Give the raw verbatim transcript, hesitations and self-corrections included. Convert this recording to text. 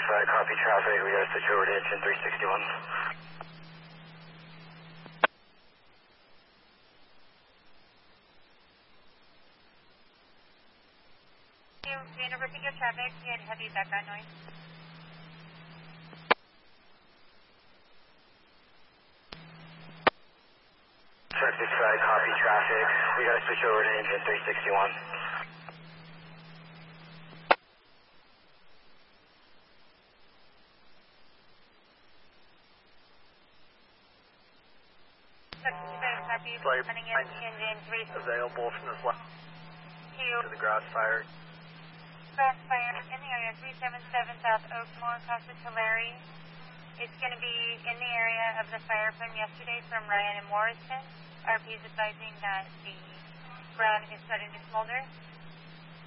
side, copy traffic. We got to switch over to engine three sixty-one. Dana, repeat your traffic. You had heavy background noise. Traffic side, copy traffic. We got to switch over to engine three sixty-one. Flight engine three available from this line two to the grass fire. Grass fire in the area three seventy-seven South Oakmore, Casa Tulare. It's going to be in the area of the fire from yesterday from Ryan and Morrison. R P is advising that the ground is starting to smolder.